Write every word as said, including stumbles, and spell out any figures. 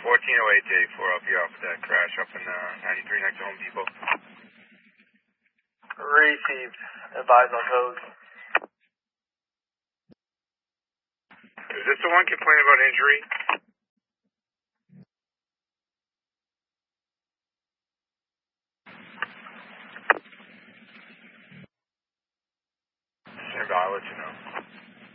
fourteen oh eight, J four, I'll be off with that crash up in uh, ninety-three next to Home Depot. Received. Advise on code. Is this the one complaining about injury? Stand by, I'll let you know.